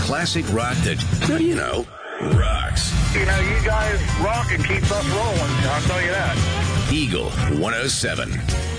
classic rock that, well, you know, rocks. You know, you guys rock and keep us rolling. I'll tell you that. Eagle 107.